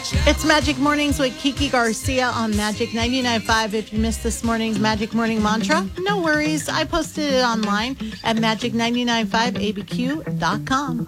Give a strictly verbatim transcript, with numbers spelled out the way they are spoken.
It's Magic Mornings with Kiki Garcia on Magic ninety-nine point five. If you missed this morning's Magic Morning Mantra, no worries. I posted it online at magic nine nine five a b q dot com.